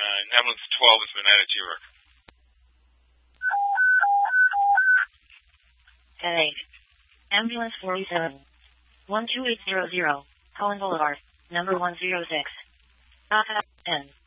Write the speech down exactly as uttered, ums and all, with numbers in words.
nine. Ambulance twelve has been added to your record. ten eight. Ambulance forty-seven. one two eight zero zero. Holland Boulevard. Number one zero six. N.